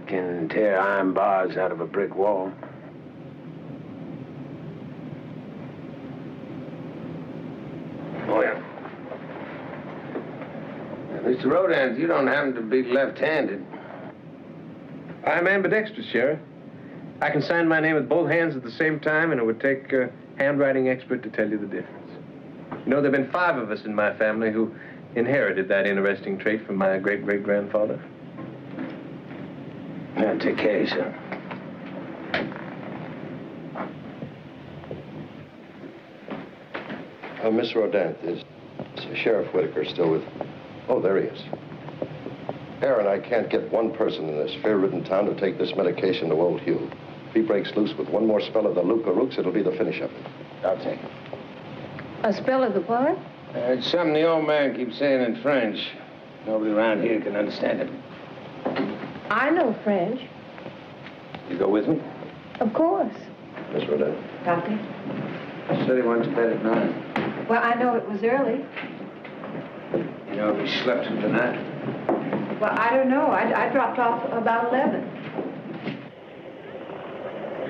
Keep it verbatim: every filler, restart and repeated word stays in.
can tear iron bars out of a brick wall. Oh, yeah. Now, Mister Rodans, you don't happen to be left-handed. I'm ambidextrous, Sheriff. I can sign my name with both hands at the same time, and it would take a handwriting expert to tell you the difference. You know, there have been five of us in my family who inherited that interesting trait from my great-great-grandfather. Now, take care of yourself. Uh, Miss Rodin, is Sheriff Whitaker still with... Oh, there he is. Aaron, I can't get one person in this fear-ridden town to take this medication to old Hugh. If he breaks loose with one more spell of the Luca-Rooks, it'll be the finish of it. I'll take it. A spell of the what? Uh, it's something the old man keeps saying in French. Nobody around here can understand it. I know French. You go with me? Of course. Miss Rodin. Doctor? I said he went to bed at nine. Well, I know it was early. You know if he slept through the night? Well, I don't know. I, I dropped off about eleven.